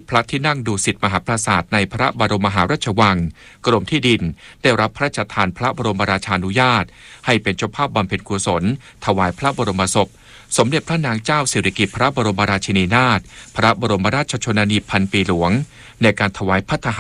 พระที่นั่งดุสิตมหาปราสาทในพระบรมมหาราชวังกรมที่ดินได้รับพระราชทานพระบรมราชานุญาตให้เป็นเจ้าภาพบำเพ็ญกุศลถวายพระบรมศพสมเด็จพระนางเจ้าสิริกิติ์พระบรมราชินีนาถพระบรมราชชนนีพันปีหลวงในการถวายภัตตาหาร